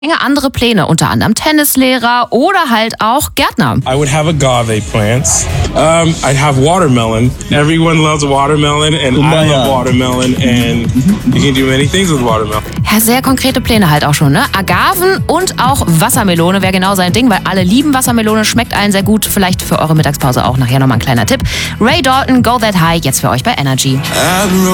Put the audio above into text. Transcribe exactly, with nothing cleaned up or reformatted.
andere Pläne, unter anderem Tennislehrer oder halt auch Gärtner. I would have agave plants. Um, I'd have watermelon. Everyone loves watermelon and I love watermelon and you can do many things with watermelon. Ja, sehr konkrete Pläne halt auch schon, ne? Agaven und auch Wassermelone wäre genau sein Ding, weil alle lieben Wassermelone, schmeckt allen sehr gut. Vielleicht für eure Mittagspause auch nachher nochmal ein kleiner Tipp. Ray Dalton, Go That High, jetzt für euch bei Energy.